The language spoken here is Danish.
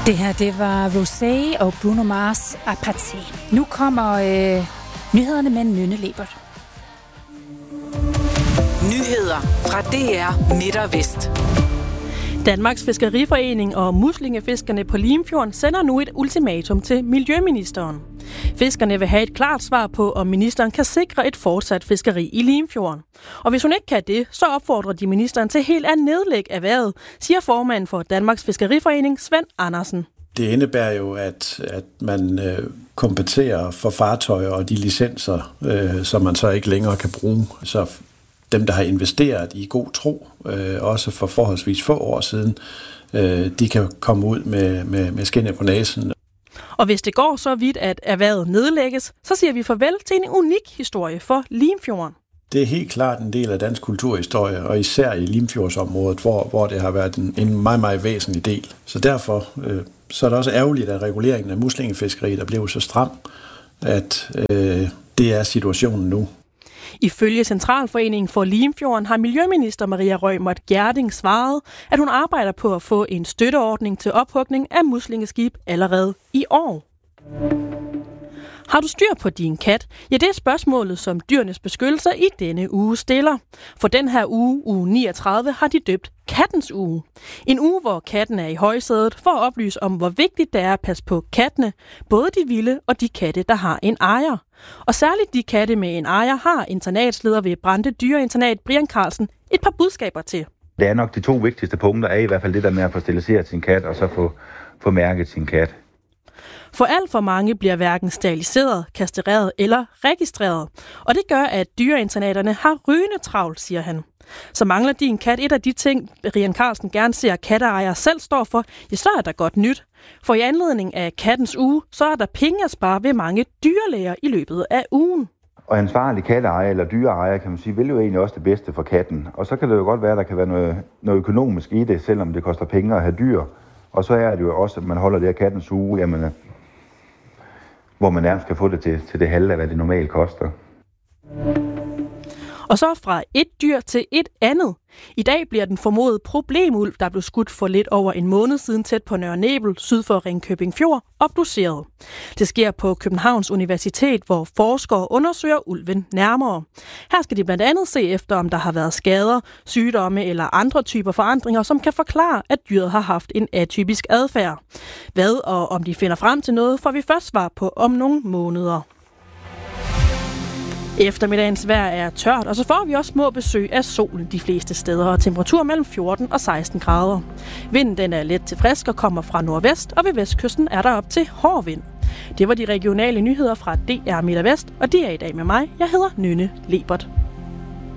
Det her, det var Rosé og Bruno Mars Apathy. Nu kommer nyhederne med Nynne Lebert. Nyheder fra DR Midt og Vest. Danmarks Fiskeriforening og muslingefiskerne på Limfjorden sender nu et ultimatum til Miljøministeren. Fiskerne vil have et klart svar på, om ministeren kan sikre et fortsat fiskeri i Limfjorden. Og hvis hun ikke kan det, så opfordrer de ministeren til helt at nedlægge erhvervet, siger formanden for Danmarks Fiskeriforening, Svend Andersen. Det indebærer jo, at man kompenserer for fartøjer og de licenser, som man så ikke længere kan bruge. Så dem, der har investeret i god tro, også for forholdsvis få år siden, de kan komme ud med skindet på næsen. Og hvis det går så vidt, at erhvervet nedlægges, så siger vi farvel til en unik historie for Limfjorden. Det er helt klart en del af dansk kulturhistorie, og især i Limfjordsområdet, hvor det har været en meget, meget væsentlig del. Så derfor så er det også ærgerligt, at reguleringen af muslingefiskeriet er blevet så stram, at det er situationen nu. Ifølge Centralforeningen for Limfjorden har Miljøminister Maria Reumert Gjerding svaret, at hun arbejder på at få en støtteordning til ophugning af muslingeskib allerede i år. Har du styr på din kat? Ja, det er spørgsmålet, som Dyrenes Beskyttelse i denne uge stiller. For den her uge 39, har de døbt Kattens Uge. En uge, hvor katten er i højsædet for at oplyse om, hvor vigtigt det er at passe på kattene, både de vilde og de katte, der har en ejer. Og særligt de katte med en ejer har internatsleder ved Brande Dyreinternat Brian Carlsen et par budskaber til. Det er nok de to vigtigste punkter, er i hvert fald det der med at få steriliseret sin kat, og så få mærket sin kat. For alt for mange bliver hverken steriliseret, kastreret eller registreret. Og det gør, at dyreinternaterne har rygende travlt, siger han. Så mangler din kat et af de ting, Brian Carlsen gerne ser, at katteejere selv står for, ja, så er der godt nyt. For i anledning af Kattens Uge, så er der penge at spare ved mange dyrlæger i løbet af ugen. Og ansvarlig katteejer eller dyreejer, kan man sige, vil jo egentlig også det bedste for katten. Og så kan det jo godt være, at der kan være noget økonomisk i det, selvom det koster penge at have dyr. Og så er det jo også, at man holder det her Kattens Uge, jamen, hvor man nærmest kan få det til det halve af, hvad det normalt koster. Og så fra et dyr til et andet. I dag bliver den formodede problemulv, der blev skudt for lidt over en måned siden tæt på Nørre Nebel, syd for Ringkøbing Fjord, obduceret. Det sker på Københavns Universitet, hvor forskere undersøger ulven nærmere. Her skal de blandt andet se efter, om der har været skader, sygdomme eller andre typer forandringer, som kan forklare, at dyret har haft en atypisk adfærd. Hvad og om de finder frem til noget, får vi først svar på om nogle måneder. Eftermiddagens vejr er tørt, og så får vi også små besøg af solen de fleste steder, og temperatur mellem 14 og 16 grader. Vinden den er let til frisk og kommer fra nordvest, og ved vestkysten er der op til hård vind. Det var de regionale nyheder fra DR Midt og Vest, og det er i dag med mig. Jeg hedder Nynne Lebert.